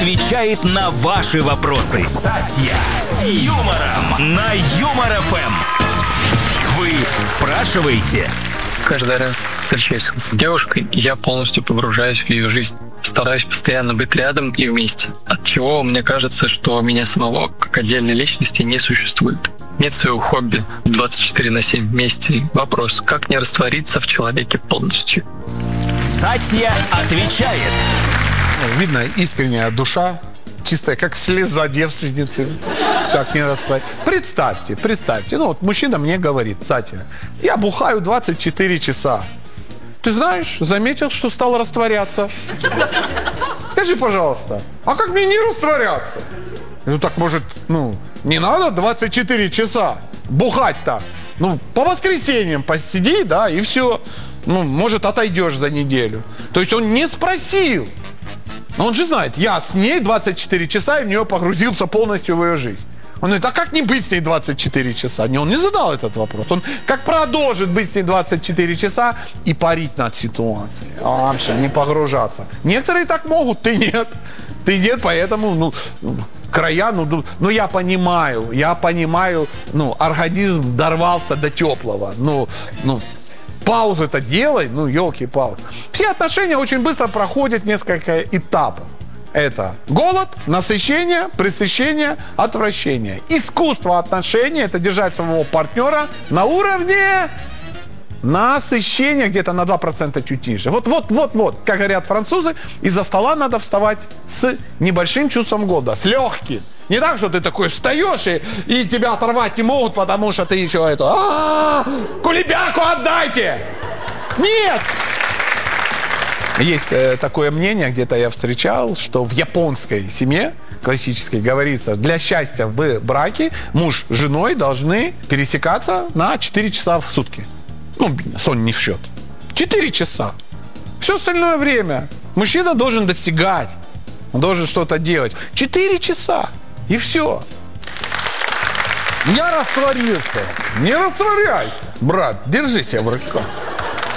отвечает на ваши вопросы. Сатья с юмором на Юмор ФМ. Вы спрашиваете. Каждый раз встречаясь с девушкой, я полностью погружаюсь в ее жизнь. Стараюсь постоянно быть рядом и вместе. Отчего мне кажется, что меня самого, как отдельной личности, не существует. Нет своего хобби 24/7 вместе. Вопрос, как не раствориться в человеке полностью? Сатья отвечает. Видно, искренняя душа, чистая, как слеза девственницы. Как не растворить. Представьте, ну вот мужчина мне говорит: Сатья, я бухаю 24 часа. Ты знаешь, заметил, что стал растворяться? Скажи, пожалуйста, а как мне не растворяться? Ну так, может, не надо 24 часа бухать так? По воскресеньям посиди, да, и все. Может, отойдешь за неделю. То есть он не спросил. Но он же знает, я с ней 24 часа и в нее погрузился полностью в ее жизнь. Он говорит, а как не быть с ней 24 часа? Он не задал этот вопрос. Он как продолжит быть с ней 24 часа и парить над ситуацией. А вообще не погружаться. Некоторые так могут, ты нет. Ты нет, поэтому, края, я понимаю, организм дорвался до теплого. Паузы-то делай, елки-палки. Все отношения очень быстро проходят несколько этапов. Это голод, насыщение, пресыщение, отвращение. Искусство отношений – это держать своего партнера на уровне насыщения где-то на 2% чуть ниже. Вот, как говорят французы, из-за стола надо вставать с небольшим чувством голода, с легким. Не так, что ты такой встаешь и тебя оторвать не могут, потому что ты еще кулебяку отдайте! Нет! Есть такое мнение, где-то я встречал, что в японской семье классической говорится, для счастья в браке муж с женой должны пересекаться на 4 часа в сутки. Сон не в счет. 4 часа. Все остальное время мужчина должен достигать. Он должен что-то делать. 4 часа. И все. Я растворился. Не растворяйся, брат. Держи себя в руках.